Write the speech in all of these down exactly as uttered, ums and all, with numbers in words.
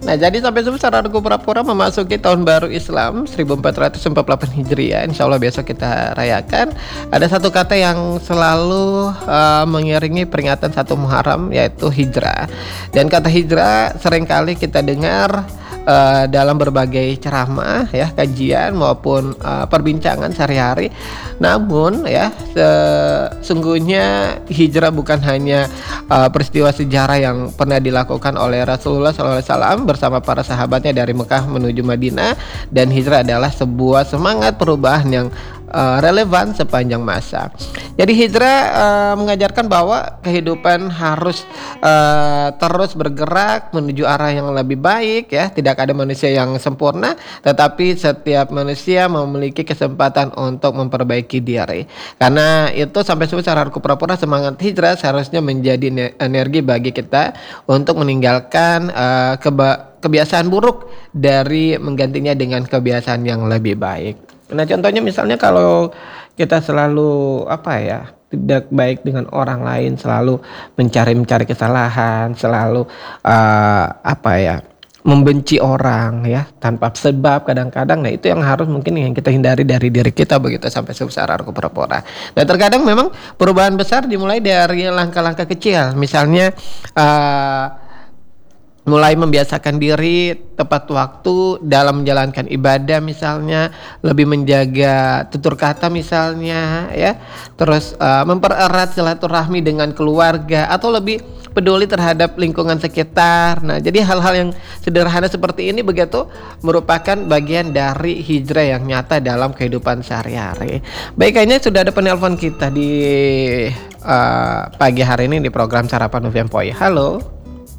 Nah, jadi sampai subuh saudaraku pura-pura memasuki tahun baru Islam seribu empat ratus empat puluh delapan Hijriah. Insya Allah besok kita rayakan. Ada satu kata yang selalu uh, mengiringi peringatan satu Muharram, yaitu hijrah. Dan kata hijrah seringkali kita dengar uh, dalam berbagai ceramah, ya, kajian maupun uh, perbincangan sehari-hari. Namun, ya, sesungguhnya hijrah bukan hanya uh, peristiwa sejarah yang pernah dilakukan oleh Rasulullah shallallahu alaihi wasallam bersama para sahabatnya dari Mekah menuju Madinah, dan hijrah adalah sebuah semangat perubahan yang uh, relevan sepanjang masa. Jadi hijrah uh, mengajarkan bahwa kehidupan harus uh, terus bergerak menuju arah yang lebih baik, ya. Tidak ada manusia yang sempurna, tetapi setiap manusia memiliki kesempatan untuk memperbaiki diri. Karena itu sampai subuh saudaraku pura-pura semangat hijrah seharusnya menjadi energi bagi kita untuk meninggalkan uh, keba- kebiasaan buruk dari menggantinya dengan kebiasaan yang lebih baik. Nah, contohnya misalnya kalau kita selalu apa ya, tidak baik dengan orang lain, selalu mencari-mencari kesalahan, selalu uh, apa ya, membenci orang, ya, tanpa sebab kadang-kadang. Nah, itu yang harus mungkin yang kita hindari dari diri kita begitu sampai sebesar aku pura-pura. Nah, terkadang memang perubahan besar dimulai dari langkah-langkah kecil. Misalnya uh, mulai membiasakan diri tepat waktu dalam menjalankan ibadah, misalnya lebih menjaga tutur kata misalnya, ya, terus uh, mempererat silaturahmi dengan keluarga atau lebih peduli terhadap lingkungan sekitar. Nah, jadi hal-hal yang sederhana seperti ini begitu merupakan bagian dari hijrah yang nyata dalam kehidupan sehari-hari. Baik, kayaknya sudah ada penelpon kita di uh, pagi hari ini di program Sarapan U V M P O I. Halo.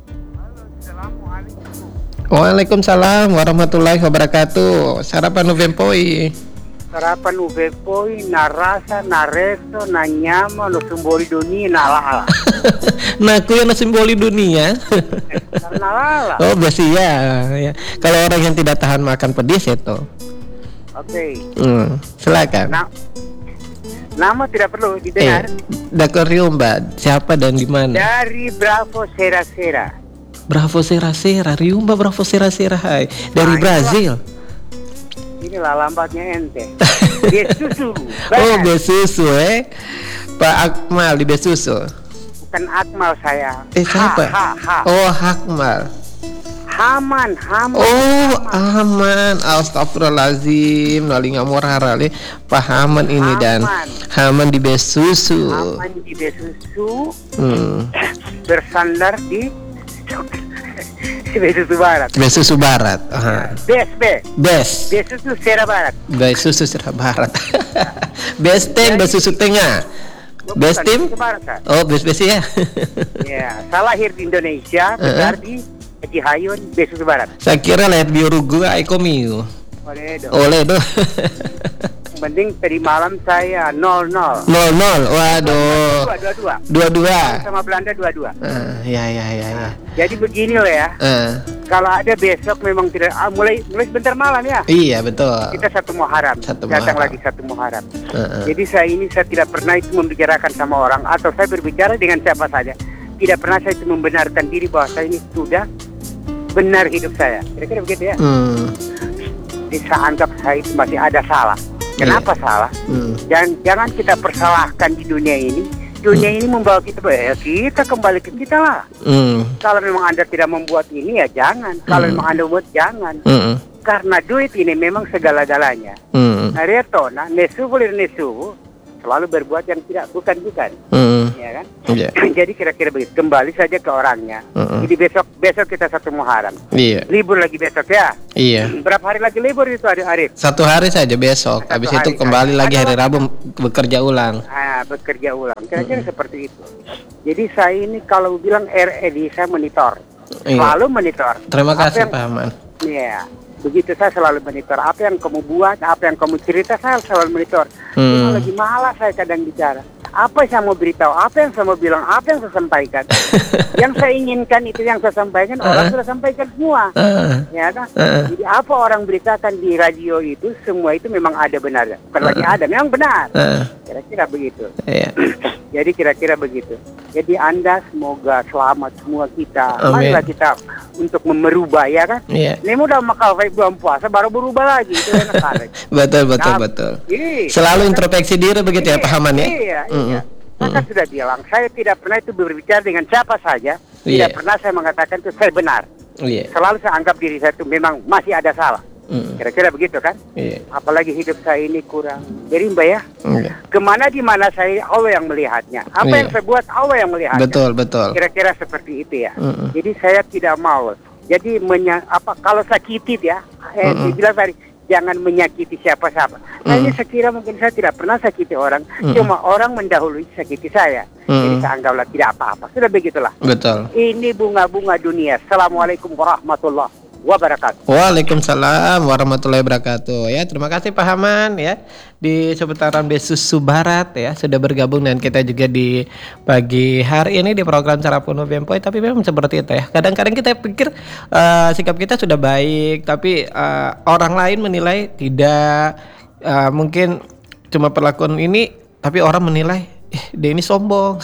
Waalaikumsalam warahmatullahi wabarakatuh. Sarapan U V M P O I. Sarapan U V M P O I na rasa, na resto, na nyama, no simboli dunia, na lala. Nah, aku yang simboli dunia. Na lala. Oh, biasa ya. Ya. Kalau orang yang tidak tahan makan pedis itu. Oke. Okay. Hmm, silakan. Nah, nama tidak perlu didengar. Eh, Dakorium, Mbak. Siapa dan di mana? Dari Bravo Sera Sera. Bravo Sera Sera, Riumba Bravo Sera Sera, hai. Dari nah, Brazil. Inilah lambatnya ente. Besusu. Oh, Besusu, eh. Pak Akmal di Besusu. Bukan Akmal saya. Eh, siapa? Ha, ha, ha. Oh, Akmal. Haman, Haman. Oh, Haman. Astagfirullahaladzim. Nali ngamur harali. Pak Haman ini dan Haman di Besusu. Haman di Besusu. Hmm. Bersandar di Besusu Barat. Besusu Barat. Aha. Bes, Bes. Bes. Besusu Sera Barat. Besusu Sera Barat. Bestem Besusu Tengah. Bestim? Oh, Bes Bes ya. Ya, saya lahir di Indonesia, besar uh-huh. di Cihayun, Besusu Barat. Saya kira lihat biru gua Ikomiu. Oleh do. Oleh do. Mending tadi malam saya nol nol. Nol nol, waduh. Dua dua dua. Dua dua. Sama Belanda dua dua. Uh, ya ya ya ya. Nah, jadi begini loh ya. Uh. Kalau ada besok memang tidak ah, mulai mulai sebentar malam ya. Iya betul. Kita satu Muharram. Satu Datang Muharram. lagi satu Muharram. Uh-uh. Jadi saya ini saya tidak pernah itu membicarakan sama orang atau saya berbicara dengan siapa saja. Tidak pernah saya itu membenarkan diri bahwa saya ini sudah benar hidup saya. Kira-kira begitu ya. Hmm. Jadi saya anggap saya itu masih ada salah. Kenapa yeah. salah? Hmm. Jangan, jangan kita persalahkan di dunia ini. Dunia hmm. ini membawa kita, ya kita kembali ke kita lah. Hmm. Kalau memang Anda tidak membuat ini ya jangan. Kalau hmm. memang Anda membuat jangan. Hmm. Karena duit ini memang segala-galanya. Hmm. Reto, nah nesu boleh nesu selalu berbuat yang tidak bukan-bukan. Hmm. Ya kan? Yeah. Jadi kira-kira begitu. Kembali saja ke orangnya. Hmm. Jadi besok besok kita satu Muharram. Iya. Libur lagi besok ya. Iya. Berapa hari lagi libur itu hari Arif? Satu hari saja besok. Satu Habis hari, itu kembali hari. lagi hari Rabu bekerja ulang. Ah, bekerja ulang. Kira-kira hmm. seperti itu. Jadi saya ini kalau bilang R E D saya monitor. Iya. Selalu monitor. Terima kasih yang, Pak Aman. Iya. Begitu saya selalu monitor. Apa yang kamu buat, apa yang kamu cerita saya selalu monitor. Hmm. Cuma lagi malas saya kadang bicara. Apa yang saya mau beritahu, apa yang saya mau bilang, apa yang saya sampaikan. Yang saya inginkan itu yang saya sampaikan, orang sudah sampaikan semua. Uh, Ya kan? uh, Jadi apa orang beritakan di radio itu, semua itu memang ada benarnya. Bukan lagi ada, memang benar. uh, Kira-kira begitu. iya. Jadi kira-kira begitu. Jadi Anda semoga selamat semua kita. Amin. Marilah kita untuk merubah, ya kan? Iya. Ini udah makal kayak bulan puasa baru berubah lagi. Itu enak kali. Betul, betul, Nah, betul. iya. Selalu introspeksi diri begitu ya, Pak Haman ya? Iya, iya. Mm-mm. Saya kan sudah bilang, saya tidak pernah itu berbicara dengan siapa saja. Iya. Tidak pernah saya mengatakan itu saya benar. Iya. Selalu saya anggap diri saya itu memang masih ada salah. Mm. Kira-kira begitu kan? Iya. Apalagi hidup saya ini kurang berimba ya. Iya. Kemana di mana saya, Allah yang melihatnya. Apa Iya. yang saya buat, Allah yang melihatnya. Betul, betul. Kira-kira seperti itu ya. Mm-mm. Jadi saya tidak mau. Jadi menya, apa kalau sakiti ya, eh, Mm-mm. dibilang tadi jangan menyakiti siapa-siapa. Nah Mm. ini saya kira mungkin saya tidak pernah sakiti orang, Mm-mm. cuma orang mendahului sakiti saya. Jadi Mm. saya anggaplah tidak apa-apa. Sudah begitulah. Betul. Ini bunga-bunga dunia. Assalamualaikum warahmatullahi wabarakatuh. Waalaikumsalam warahmatullahi wabarakatuh. Ya, terima kasih Pak Haman ya di seputaran Besusu Barat ya sudah bergabung dengan kita juga di pagi hari ini di program Cara Penuh Bempoy. Tapi memang seperti itu ya. Kadang-kadang kita pikir uh, sikap kita sudah baik, tapi uh, orang lain menilai tidak. Uh, mungkin cuma perlakuan ini, tapi orang menilai eh dia ini sombong.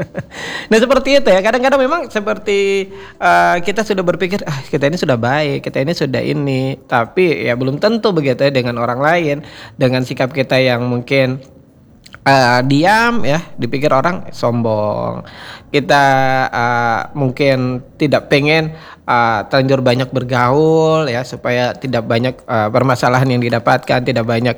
Nah seperti itu ya, kadang-kadang memang seperti uh, kita sudah berpikir ah kita ini sudah baik, kita ini sudah ini, tapi ya belum tentu begitu ya dengan orang lain, dengan sikap kita yang mungkin uh, diam ya, dipikir orang sombong. Kita uh, mungkin tidak pengen uh, terlanjur banyak bergaul ya supaya tidak banyak uh, permasalahan yang didapatkan, tidak banyak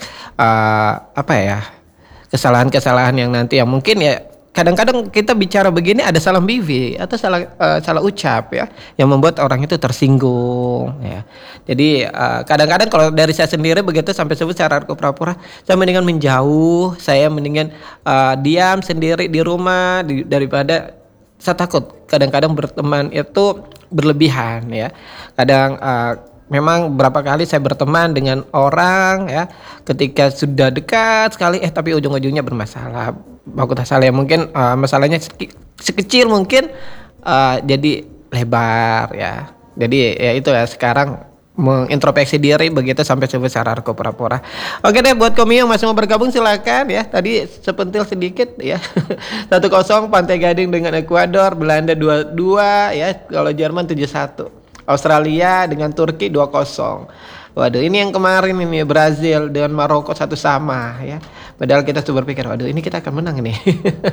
uh, apa ya kesalahan-kesalahan yang nanti yang mungkin ya kadang-kadang kita bicara begini ada salah bivi atau salah uh, salah ucap ya yang membuat orang itu tersinggung ya. Jadi uh, kadang-kadang kalau dari saya sendiri begitu sampai sebut secara pura-pura saya mendingan menjauh, saya mendingan uh, diam sendiri di rumah di, daripada saya takut kadang-kadang berteman itu berlebihan ya. Kadang uh, memang berapa kali saya berteman dengan orang ya, ketika sudah dekat sekali eh tapi ujung-ujungnya bermasalah. Baku salah ya mungkin uh, masalahnya seki- sekecil mungkin uh, jadi lebar ya. Jadi ya itu ya sekarang mengintrospeksi diri begitu sampai sebesar arko pura-pura. Oke deh buat komi yang masih mau bergabung silakan ya. Tadi sepentil sedikit ya. satu kosong Pantai Gading dengan Ekuador, Belanda dua dua ya, kalau Jerman tujuh satu. Australia dengan Turki dua kosong. Waduh, ini yang kemarin ini Brazil dengan Maroko satu sama ya. Padahal kita tuh berpikir, waduh ini kita akan menang nih.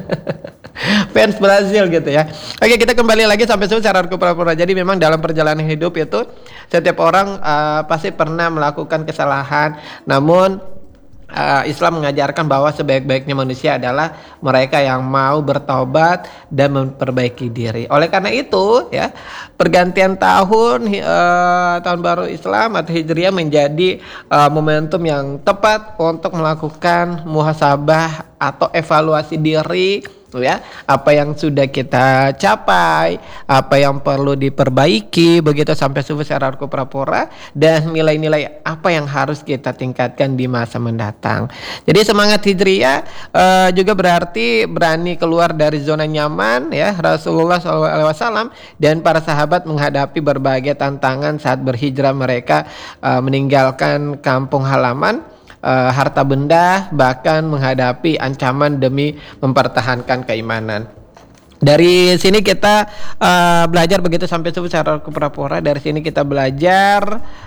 Fans Brazil gitu ya. Oke, kita kembali lagi sampai secara pura-pura. Jadi memang dalam perjalanan hidup itu setiap orang uh, pasti pernah melakukan kesalahan. Namun Uh, Islam mengajarkan bahwa sebaik-baiknya manusia adalah mereka yang mau bertobat dan memperbaiki diri. Oleh karena itu, ya, pergantian tahun uh, tahun baru Islam atau Hijriah menjadi uh, momentum yang tepat untuk melakukan muhasabah atau evaluasi diri, ya, apa yang sudah kita capai, apa yang perlu diperbaiki begitu sampai sebesar arko pura-pura, dan nilai-nilai apa yang harus kita tingkatkan di masa mendatang. Jadi semangat hijriah uh, juga berarti berani keluar dari zona nyaman ya. Rasulullah shallallahu alaihi wasallam dan para sahabat menghadapi berbagai tantangan saat berhijrah. Mereka uh, meninggalkan kampung halaman, Uh, harta benda, bahkan menghadapi ancaman demi mempertahankan keimanan. Dari sini kita uh, belajar begitu sampai secara pura-pura. Dari sini kita belajar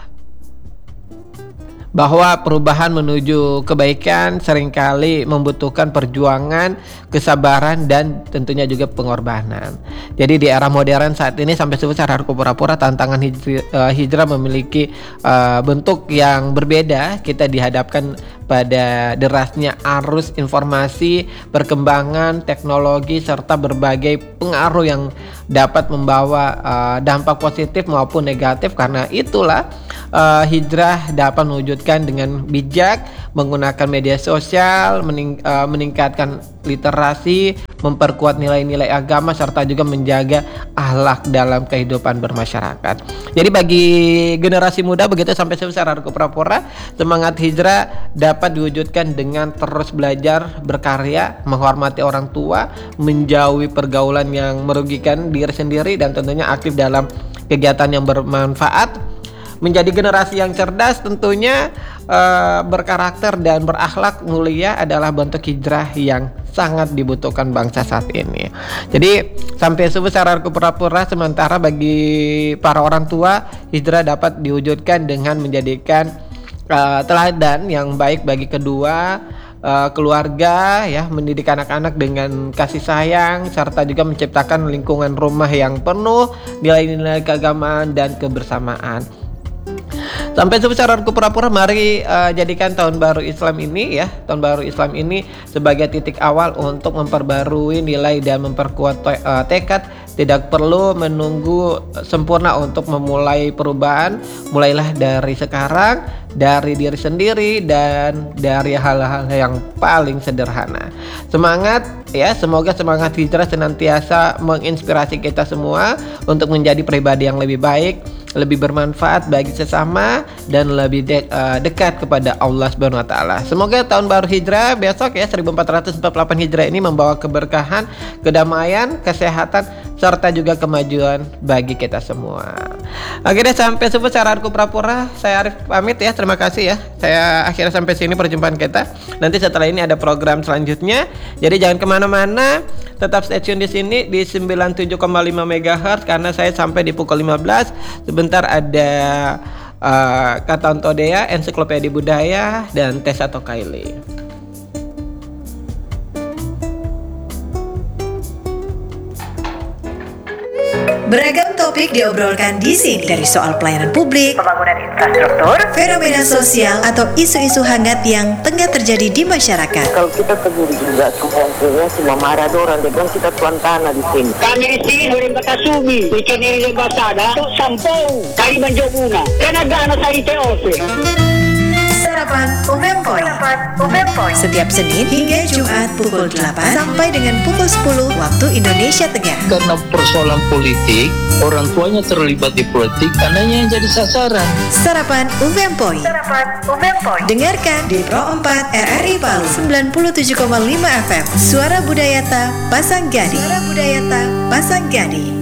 bahwa perubahan menuju kebaikan seringkali membutuhkan perjuangan, kesabaran, dan tentunya juga pengorbanan. Jadi di era modern saat ini sampai sebesar harus pura-pura tantangan hijri, uh, hijrah memiliki uh, bentuk yang berbeda. Kita dihadapkan pada derasnya arus informasi, perkembangan teknologi, serta berbagai pengaruh yang dapat membawa uh, dampak positif maupun negatif. Karena itulah uh, hijrah dapat mewujudkan dengan bijak, menggunakan media sosial, mening, uh, meningkatkan literasi, memperkuat nilai-nilai agama, serta juga menjaga akhlak dalam kehidupan bermasyarakat. Jadi bagi generasi muda begitu sampai sebesar Arku Prapora, semangat hijrah dapat diwujudkan dengan terus belajar, berkarya, menghormati orang tua, menjauhi pergaulan yang merugikan diri sendiri, dan tentunya aktif dalam kegiatan yang bermanfaat. Menjadi generasi yang cerdas tentunya uh, berkarakter dan berakhlak mulia adalah bentuk hijrah yang sangat dibutuhkan bangsa saat ini. Jadi sampai sebesar Arku Prapora, sementara bagi para orang tua, hijrah dapat diwujudkan dengan menjadikan uh, teladan yang baik bagi kedua Uh, keluarga, ya, mendidik anak-anak dengan kasih sayang, serta juga menciptakan lingkungan rumah yang penuh nilai-nilai keagamaan dan kebersamaan. Sampai sebesar Arku Prapora, mari uh, jadikan tahun baru Islam ini, ya, tahun baru Islam ini sebagai titik awal untuk memperbarui nilai dan memperkuat te- uh, tekad. Tidak perlu menunggu sempurna untuk memulai perubahan. Mulailah dari sekarang, dari diri sendiri, dan dari hal-hal yang paling sederhana. Semangat, ya, semoga semangat hijrah senantiasa menginspirasi kita semua untuk menjadi pribadi yang lebih baik, lebih bermanfaat bagi sesama, dan lebih de- uh, dekat kepada Allah Subhanahu wa taala. Semoga tahun baru hijrah besok, ya, seribu empat ratus empat puluh delapan hijrah ini membawa keberkahan, kedamaian, kesehatan, serta juga kemajuan bagi kita semua. Oke deh, sampai sebesar Arku Prapora, saya Arif pamit, ya. Terima kasih, ya. Saya akhirnya sampai sini perjumpaan kita. Nanti setelah ini ada program selanjutnya. Jadi jangan kemana-mana, tetap stay tune di sini di sembilan puluh tujuh koma lima megahertz karena saya sampai di pukul lima belas. Sebentar ada uh, Kata Ontodea, Ensiklopedia Budaya, dan Tessa Tokaili. Beragam topik diobrolkan di sini, dari soal pelayanan publik, pembangunan infrastruktur, fenomena sosial, atau isu-isu hangat yang tengah terjadi di masyarakat. Kalau kita tegur juga semua semua marah orang dengan kita tuan tanah di sini. Kami di sini dari Bakasumi, ikan ini basada, tu sampung, kali menjobuna, karena saya T O P. Sarapan Umempoy. Umempoy. Setiap Senin hingga Jumat pukul delapan sampai dengan pukul sepuluh waktu Indonesia Tengah. Karena persoalan politik, orang tuanya terlibat di politik, anaknya yang jadi sasaran. Sarapan Umempoy. Sarapan Umempoy. Dengarkan di Pro empat R R I Palu sembilan puluh tujuh koma lima F M. Suara Budayata Pasanggani. Suara Budayata Pasanggani.